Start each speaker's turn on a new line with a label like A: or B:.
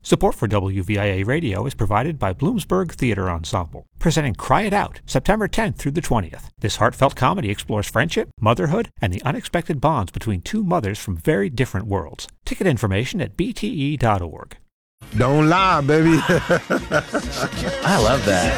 A: Support for WVIA Radio is provided by Bloomsburg Theater Ensemble, presenting Cry It Out, September 10th through the 20th. This heartfelt comedy explores friendship, motherhood, and the unexpected bonds between two mothers from very different worlds. Ticket information at bte.org.
B: Don't lie, baby.
C: I love that.